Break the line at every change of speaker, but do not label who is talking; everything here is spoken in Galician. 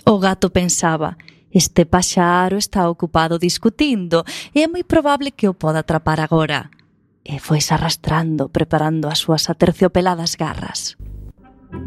O gato pensaba: este paxaro está ocupado discutindo e é moi probable que o poda atrapar agora. E foise arrastrando, preparando as súas aterciopeladas garras.